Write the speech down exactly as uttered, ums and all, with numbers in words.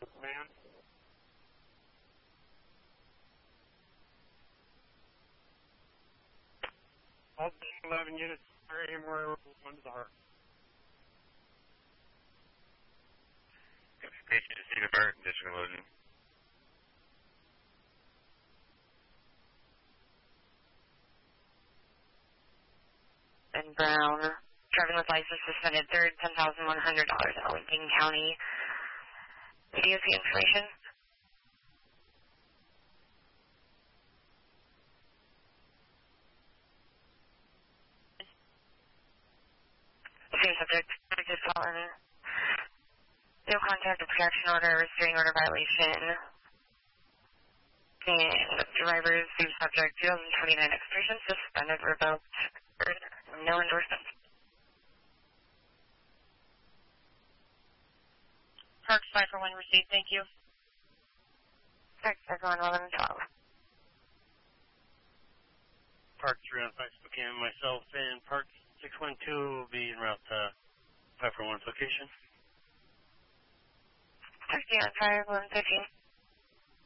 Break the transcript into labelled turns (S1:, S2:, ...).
S1: man. All eleven units, area more one to the heart.
S2: Patient to Cedar Park, district loading.
S3: And Brown, driving with license suspended, third, ten thousand one hundred dollars, Arlington County. D O C information. Same subject, subject following. No contact, a protection order, restraining order violation. And driver's same subject, two thousand twenty-nine expiration, suspended, revoked, no endorsement.
S4: Parks five for one received, thank you.
S3: Parks five for one, eleven twelve.
S1: Park three one five Spokane, myself, and Park six one two will be en route to five four one's location.
S3: Park three one five, eleven fifteen.